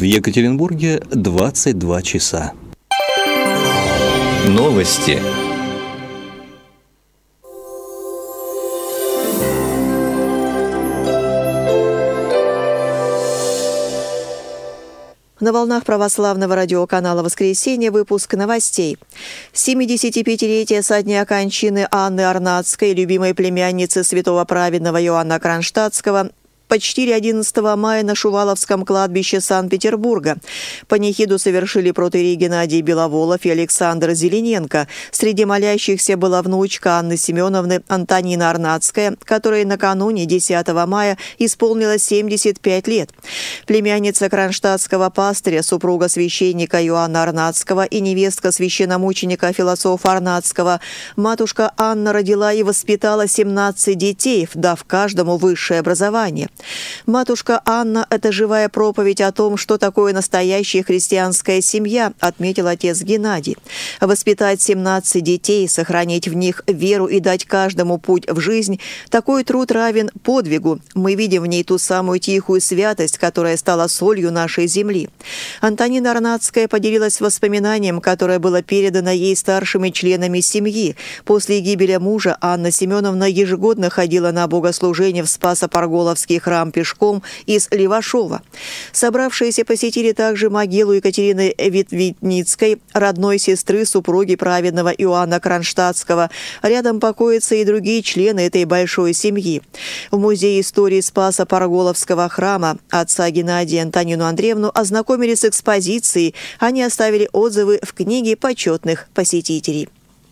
Екатеринбурге 22 часа. Новости. На волнах православного радиоканала «Воскресенье» выпуск новостей. 75-летие со дня кончины Анны Арнадской, любимой племянницы святого праведного Иоанна Кронштадтского, почтили 11 мая на Шуваловском кладбище Санкт-Петербурга. Панихиду совершили протоиерей Геннадий Беловолов и Александр Зелененко. Среди молящихся была внучка Анны Семеновны Антонина Арнадская, которой накануне 10 мая исполнилось 75 лет. Племянница кронштадтского пастыря, супруга священника Иоанна Арнадского и невестка священномученика философа Арнадского, матушка Анна родила и воспитала 17 детей, дав каждому высшее образование. Матушка Анна – это живая проповедь о том, что такое настоящая христианская семья, отметил отец Геннадий. Воспитать 17 детей, сохранить в них веру и дать каждому путь в жизнь – такой труд равен подвигу. Мы видим в ней ту самую тихую святость, которая стала солью нашей земли. Антонина Арнадская поделилась воспоминанием, которое было передано ей старшими членами семьи. После гибели мужа Анна Семеновна ежегодно ходила на богослужение в Спасо-Парголовский храм пешком из Левашова. Собравшиеся посетили также могилу Екатерины Витвитницкой, родной сестры супруги праведного Иоанна Кронштадтского. Рядом покоятся и другие члены этой большой семьи. В Музее истории Спасо-Парголовского храма отца Геннадия Антонину Андреевну ознакомили с экспозицией. Они оставили отзывы в книге почетных посетителей.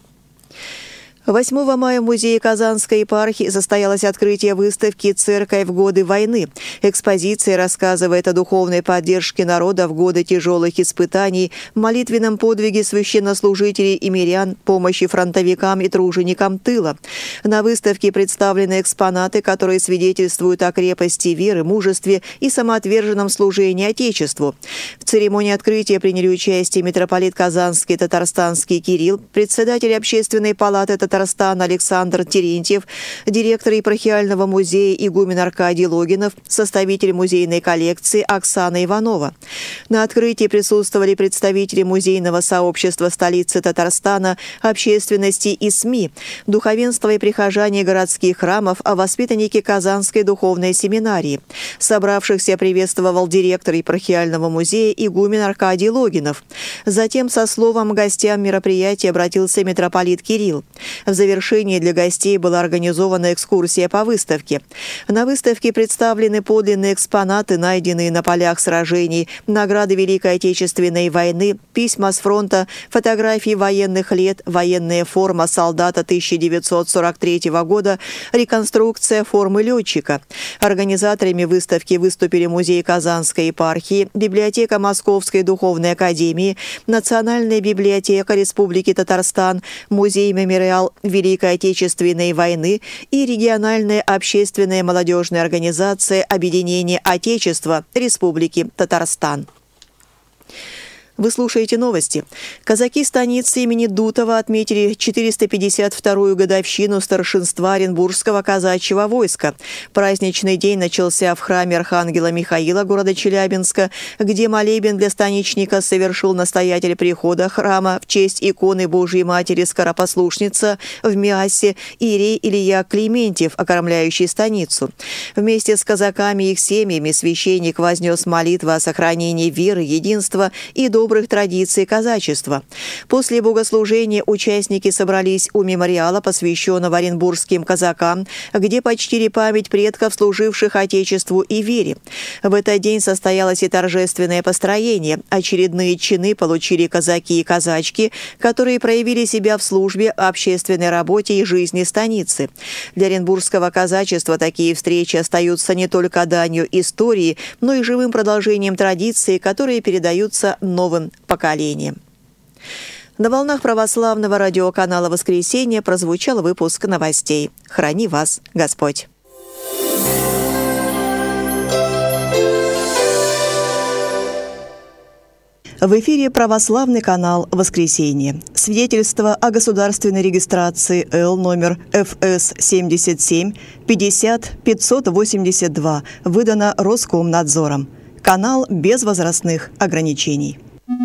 8 мая в Музее Казанской епархии состоялось открытие выставки «Церковь в годы войны». Экспозиция рассказывает о духовной поддержке народа в годы тяжелых испытаний, молитвенном подвиге священнослужителей и мирян, помощи фронтовикам и труженикам тыла. На выставке представлены экспонаты, которые свидетельствуют о крепости веры, мужестве и самоотверженном служении Отечеству. В церемонии открытия приняли участие митрополит Казанский Татарстанский Кирилл, председатель Общественной палаты Татарстана Александр Терентьев, директор епархиального музея игумен Аркадий Логинов, составитель музейной коллекции Оксана Иванова. На открытии присутствовали представители музейного сообщества столицы Татарстана, общественности и СМИ, духовенство и прихожане городских храмов, а воспитанники Казанской духовной семинарии. Собравшихся приветствовал директор епархиального музея игумен Аркадий Логинов. Затем со словом гостям мероприятия обратился митрополит Кирилл. В завершении для гостей была организована экскурсия по выставке. На выставке представлены подлинные экспонаты, найденные на полях сражений, награды Великой Отечественной войны, письма с фронта, фотографии военных лет, военная форма солдата 1943 года, реконструкция формы летчика. Организаторами выставки выступили Музей Казанской епархии, библиотека Московской духовной академии, Национальная библиотека Республики Татарстан, музей-мемориал Великой Отечественной войны и региональная общественная молодежная организация Объединение Отечества Республики Татарстан. Вы слушаете новости. Казаки станицы имени Дутова отметили 452-ю годовщину старшинства Оренбургского казачьего войска. Праздничный день начался в храме Архангела Михаила города Челябинска, где молебен для станичника совершил настоятель прихода храма в честь иконы Божьей Матери Скоропослушница в Миасе иерей Илья Клементьев, окормляющий станицу. Вместе с казаками и их семьями священник вознес молитвы о сохранении веры, единства и добрых традиций казачества. После богослужения участники собрались у мемориала, посвященного оренбургским казакам, где почтили память предков, служивших Отечеству и вере. В этот день состоялось и торжественное построение. Очередные чины получили казаки и казачки, которые проявили себя в службе, общественной работе и жизни станицы. Для оренбургского казачества такие встречи остаются не только данью истории, но и живым продолжением традиций, которые передаются новым поколениям. На волнах православного радиоканала «Воскресенье» прозвучал выпуск новостей. Храни вас Господь! В эфире православный канал «Воскресенье». Свидетельство о государственной регистрации Л номер ФС 77 50 582 выдано Роскомнадзором. Канал без возрастных ограничений.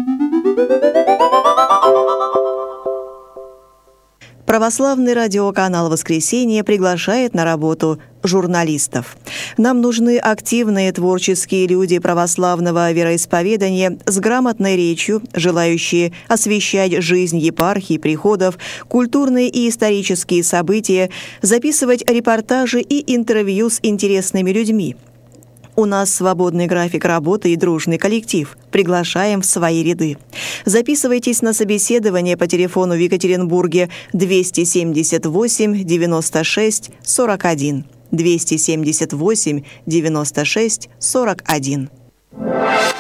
Православный радиоканал «Воскресенье» приглашает на работу журналистов. Нам нужны активные творческие люди православного вероисповедания с грамотной речью, желающие освещать жизнь епархий, приходов, культурные и исторические события, записывать репортажи и интервью с интересными людьми. У нас свободный график работы и дружный коллектив. Приглашаем в свои ряды. Записывайтесь на собеседование по телефону в Екатеринбурге 278 96 41. 278 96 41.